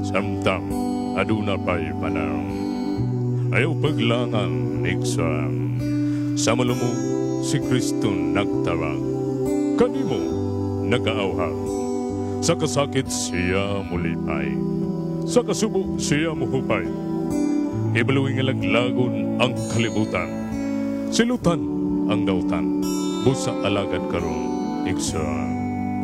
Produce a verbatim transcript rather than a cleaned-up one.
samtang aduna pa'y panang. Ayaw paglangan iksam, sa malumo si Kristo nagtawag. Kanimo nagaawhag, sa kasakit siya mulipay, sa kasubo siya muhupay. Ibaluing alaglagon ang kalibutan, silutan ang dautan, busa alagad karon iksam.